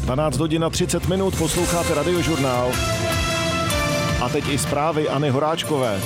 12:30 posloucháte Radiožurnál. A teď i zprávy Anny Horáčkové.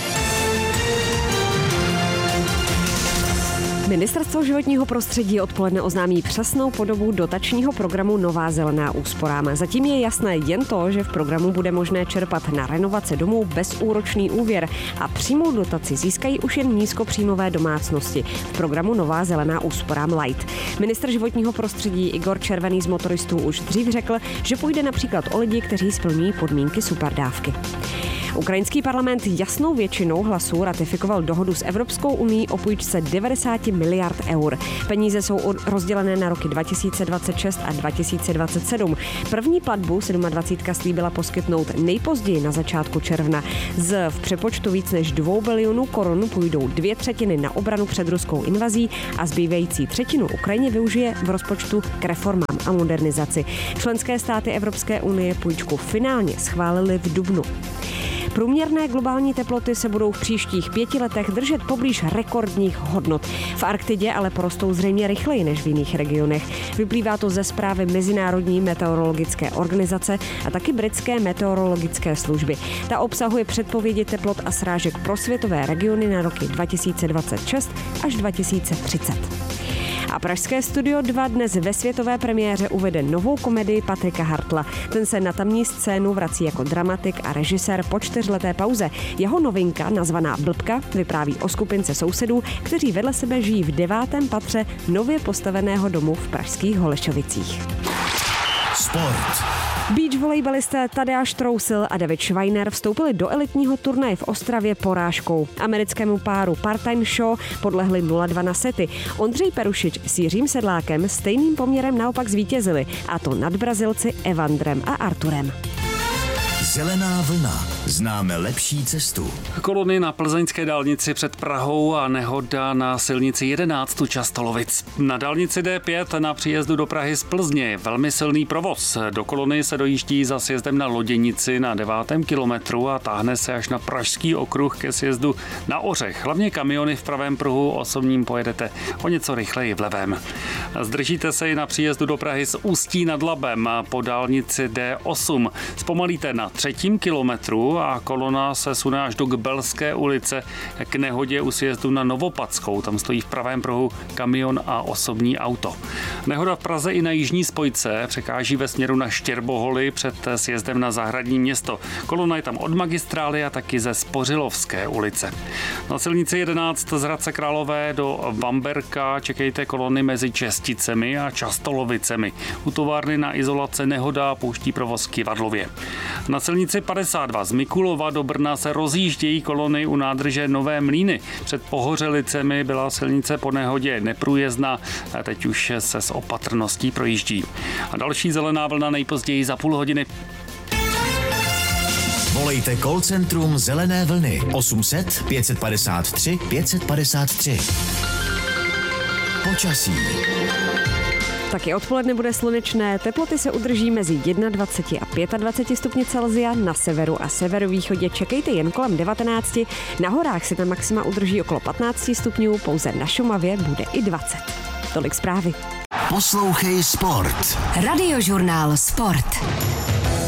Ministerstvo životního prostředí odpoledne oznámí přesnou podobu dotačního programu Nová zelená úsporám. Zatím je jasné jen to, že v programu bude možné čerpat na renovace domů bezúročný úvěr a přímou dotaci získají už jen nízkopříjmové domácnosti. V programu Nová zelená úsporám Light. Ministr životního prostředí Igor Červený z motoristů už dřív řekl, že půjde například o lidi, kteří splňují podmínky superdávky. Ukrajinský parlament jasnou většinou hlasů ratifikoval dohodu s Evropskou unií o půjčce 90 miliard eur. Peníze jsou rozdělené na roky 2026 a 2027. První platbu 27 slíbila poskytnout nejpozději na začátku června. V přepočtu víc než 2 bilionů korun půjdou 2/3 na obranu před ruskou invazí a zbývající třetinu Ukrajině využije v rozpočtu k reformám a modernizaci. Členské státy Evropské unie půjčku finálně schválily v dubnu. Průměrné globální teploty se budou v příštích 5 letech držet poblíž rekordních hodnot. V Arktidě ale porostou zřejmě rychleji než v jiných regionech. Vyplývá to ze zprávy Mezinárodní meteorologické organizace a taky britské meteorologické služby. Ta obsahuje předpovědi teplot a srážek pro světové regiony na roky 2026 až 2030. A pražské Studio 2 dnes ve světové premiéře uvede novou komedii Patrika Hartla. Ten se na tamní scénu vrací jako dramatik a režisér po 4leté pauze. Jeho novinka, nazvaná Blbka, vypráví o skupince sousedů, kteří vedle sebe žijí v 9. patře nově postaveného domu v pražských Holešovicích. Sport. Beach volejbalisté Tadeáš Trousil a David Schweiner vstoupili do elitního turnaje v Ostravě porážkou. Americkému páru Part-Time Show podlehli 0-2 na sety. Ondřej Perušič s Jiřím Sedlákem stejným poměrem naopak zvítězili, a to nad Brazilci Evandrem a Arturem. Zelená vlna. Známe lepší cestu. Kolony na plzeňské dálnici před Prahou a nehoda na silnici 11 u Častolovic. Na dálnici D5 na příjezdu do Prahy z Plzně je velmi silný provoz. Do kolony se dojíždí za sjezdem na Loděnici na 9. kilometru a táhne se až na Pražský okruh ke sjezdu na Ořech. Hlavně kamiony v pravém pruhu, osobním pojedete o něco rychleji v levém. Zdržíte se i na příjezdu do Prahy z Ústí nad Labem po dálnici D8. Zpomalíte na 3. kilometru a kolona se sune až do Gbelské ulice k nehodě u sjezdu na Novopadskou. Tam stojí v pravém pruhu kamion a osobní auto. Nehoda v Praze i na jižní spojce překáží ve směru na Štěrboholy před sjezdem na Zahradní město. Kolona je tam od magistrály a taky ze Spořilovské ulice. Na silnici 11 z Hradce Králové do Bamberka čekejte kolony mezi Česticemi a Častolovicemi. U továrny na izolace nehoda pouští provoz k Kivadlově. Na silnici 52 z Mikulova do Brna se rozjíždějí kolony u nádrže Nové Mlýny. Před Pohořelicemi byla silnice po nehodě neprůjezdná, a teď už se s opatrností projíždí. A další zelená vlna nejpozději za půl hodiny. Volejte call centrum Zelené vlny 800 553 553. Počasí. Taky odpoledne bude slunečné, teploty se udrží mezi 21 a 25 stupni Celsia, na severu a severovýchodě čekejte jen kolem 19, na horách se ta maxima udrží okolo 15 stupňů, pouze na Šumavě bude i 20. Tolik zprávy. Poslouchej Sport. Radiožurnál Sport.